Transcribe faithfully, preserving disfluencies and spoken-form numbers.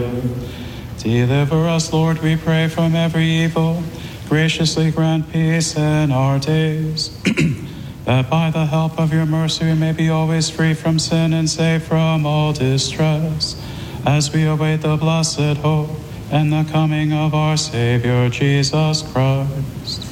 Savior. Deliver us, Lord, we pray, from every evil. Graciously grant peace in our days, that by the help of your mercy we may be always free from sin and safe from all distress, as we await the blessed hope and the coming of our Savior, Jesus Christ.